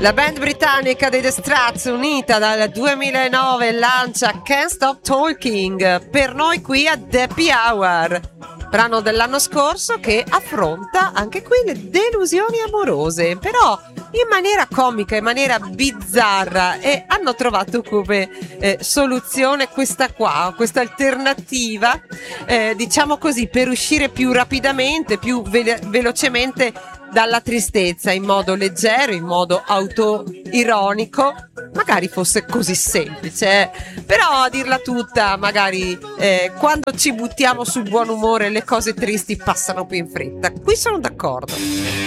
La band britannica dei The Struts, unita dal 2009, lancia Can't Stop Talking per noi qui a Happy Hour, brano dell'anno scorso che affronta anche qui le delusioni amorose, però in maniera comica, in maniera bizzarra, e hanno trovato come soluzione questa alternativa, diciamo così, per uscire più rapidamente, più velocemente dalla tristezza, in modo leggero, in modo autoironico. Magari fosse così semplice, però a dirla tutta, magari quando ci buttiamo sul buon umore le cose tristi passano più in fretta. Qui sono d'accordo.